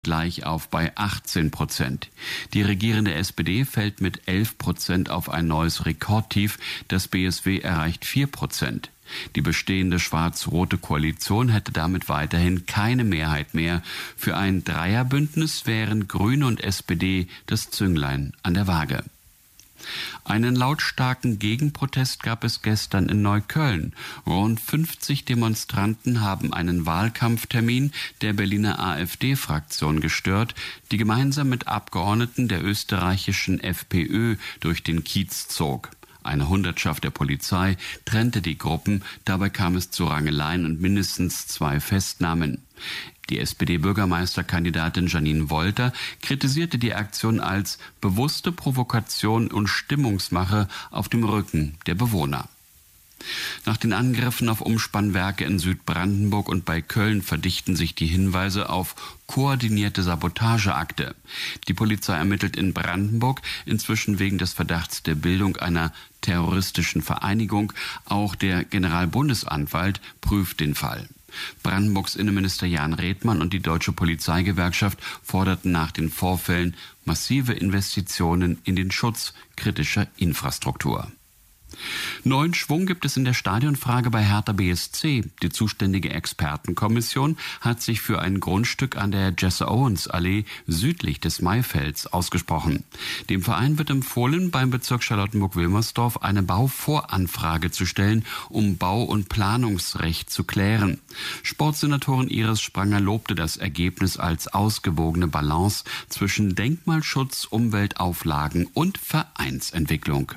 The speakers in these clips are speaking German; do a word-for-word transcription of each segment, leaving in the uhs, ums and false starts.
gleich auf bei achtzehn Prozent. Die regierende S P D fällt mit elf Prozent auf ein neues Rekordtief. Das B S W erreicht vier Prozent. Die bestehende schwarz-rote Koalition hätte damit weiterhin keine Mehrheit mehr. Für ein Dreierbündnis wären Grüne und S P D das Zünglein an der Waage. Einen lautstarken Gegenprotest gab es gestern in Neukölln. Rund fünfzig Demonstranten haben einen Wahlkampftermin der Berliner AfD-Fraktion gestört, die gemeinsam mit Abgeordneten der österreichischen FPÖ durch den Kiez zog. Eine Hundertschaft der Polizei trennte die Gruppen, dabei kam es zu Rangeleien und mindestens zwei Festnahmen. Die S P D-Bürgermeisterkandidatin Janine Wolter kritisierte die Aktion als bewusste Provokation und Stimmungsmache auf dem Rücken der Bewohner. Nach den Angriffen auf Umspannwerke in Südbrandenburg und bei Köln verdichten sich die Hinweise auf koordinierte Sabotageakte. Die Polizei ermittelt in Brandenburg inzwischen wegen des Verdachts der Bildung einer terroristischen Vereinigung. Auch der Generalbundesanwalt prüft den Fall. Brandenburgs Innenminister Jan Redmann und die Deutsche Polizeigewerkschaft forderten nach den Vorfällen massive Investitionen in den Schutz kritischer Infrastruktur. Neuen Schwung gibt es in der Stadionfrage bei Hertha B S C. Die zuständige Expertenkommission hat sich für ein Grundstück an der Jesse-Owens-Allee südlich des Maifelds ausgesprochen. Dem Verein wird empfohlen, beim Bezirk Charlottenburg-Wilmersdorf eine Bauvoranfrage zu stellen, um Bau- und Planungsrecht zu klären. Sportsenatorin Iris Spranger lobte das Ergebnis als ausgewogene Balance zwischen Denkmalschutz, Umweltauflagen und Vereinsentwicklung.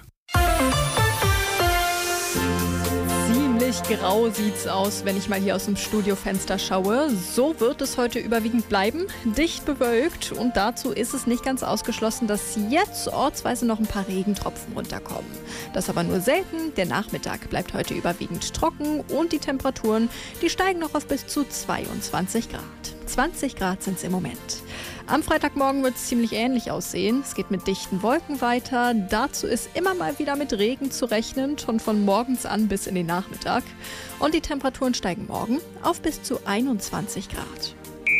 Ziemlich grau sieht's aus, wenn ich mal hier aus dem Studiofenster schaue. So wird es heute überwiegend bleiben, dicht bewölkt, und dazu ist es nicht ganz ausgeschlossen, dass jetzt ortsweise noch ein paar Regentropfen runterkommen. Das aber nur selten. Der Nachmittag bleibt heute überwiegend trocken und die Temperaturen, die steigen noch auf bis zu zweiundzwanzig Grad. zwanzig Grad sind es im Moment. Am Freitagmorgen wird es ziemlich ähnlich aussehen. Es geht mit dichten Wolken weiter. Dazu ist immer mal wieder mit Regen zu rechnen, schon von morgens an bis in den Nachmittag. Und die Temperaturen steigen morgen auf bis zu einundzwanzig Grad.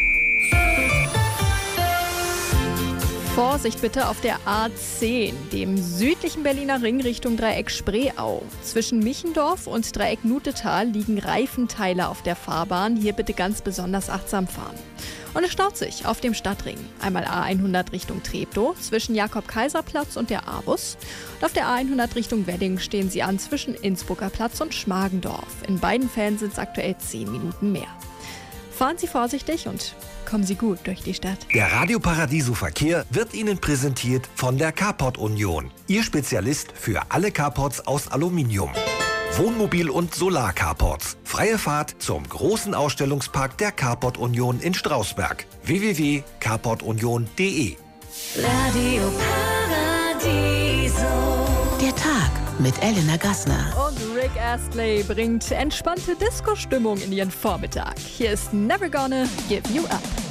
Vorsicht bitte auf der A zehn, dem südlichen Berliner Ring Richtung Dreieck Spreeau. Zwischen Michendorf und Dreieck Nutetal liegen Reifenteile auf der Fahrbahn. Hier bitte ganz besonders achtsam fahren. Und es staut sich auf dem Stadtring. Einmal A hundert Richtung Treptow zwischen Jakob-Kaiser-Platz und der A-Bus. Und auf der A hundert Richtung Wedding stehen sie an zwischen Innsbrucker Platz und Schmargendorf. In beiden Fällen sind es aktuell zehn Minuten mehr. Fahren Sie vorsichtig und kommen Sie gut durch die Stadt. Der Radio Paradiso Verkehr wird Ihnen präsentiert von der Carport Union. Ihr Spezialist für alle Carports aus Aluminium. Wohnmobil- und Solar-Carports. Freie Fahrt zum großen Ausstellungspark der Carport Union in Strausberg. w w w punkt carport union punkt d e. Radio Paradiso. Der Tag mit Elena Gassner. Und Rick Astley bringt entspannte Disco-Stimmung in ihren Vormittag. Hier ist Never Gonna Give You Up.